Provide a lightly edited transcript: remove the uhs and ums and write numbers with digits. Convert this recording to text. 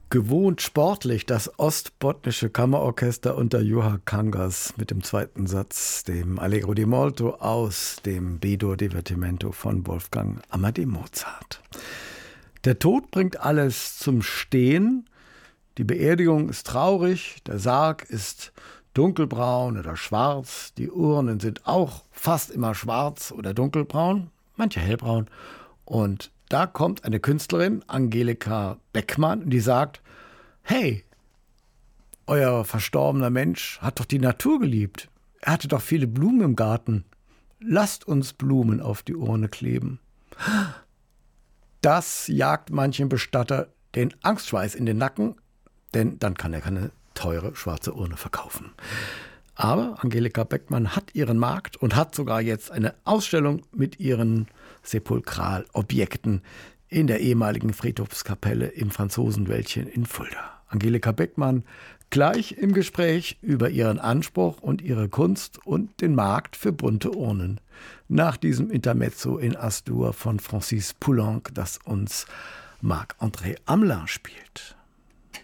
Gewohnt sportlich das Ostbotnische Kammerorchester unter Juha Kangas mit dem zweiten Satz, dem Allegro di molto aus dem B-Dur Divertimento von Wolfgang Amadeus Mozart. Der Tod bringt alles zum Stehen, die Beerdigung ist traurig, der Sarg ist dunkelbraun oder schwarz, die Urnen sind auch fast immer schwarz oder dunkelbraun, manche hellbraun. Und da kommt eine Künstlerin, Angelika Beckmann, und die sagt: Hey, euer verstorbener Mensch hat doch die Natur geliebt. Er hatte doch viele Blumen im Garten. Lasst uns Blumen auf die Urne kleben. Das jagt manchen Bestatter den Angstschweiß in den Nacken, denn dann kann er keine teure schwarze Urne verkaufen. Aber Angelika Beckmann hat ihren Markt und hat sogar jetzt eine Ausstellung mit ihren Sepulkralobjekten in der ehemaligen Friedhofskapelle im Franzosenwäldchen in Fulda. Angelika Beckmann gleich im Gespräch über ihren Anspruch und ihre Kunst und den Markt für bunte Urnen. Nach diesem Intermezzo in As-Dur von Francis Poulenc, das uns Marc-André Hamelin spielt.